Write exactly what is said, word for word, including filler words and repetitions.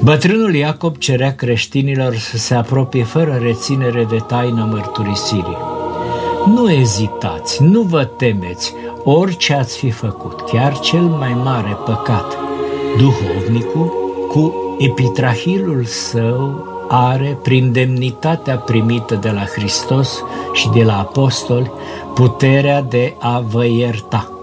Bătrânul Iacob cerea creștinilor să se apropie fără reținere de taina mărturisirii. Nu ezitați, nu vă temeți, orice ați fi făcut, chiar cel mai mare păcat. Duhovnicul, cu epitrahilul său, are, prin demnitatea primită de la Hristos și de la apostoli, puterea de a vă ierta.